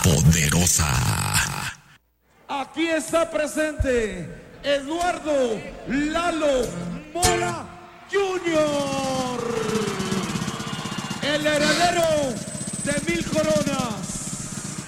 poderosa. Aquí está presente Eduardo Lalo Mora Jr., el heredero de 1000 coronas.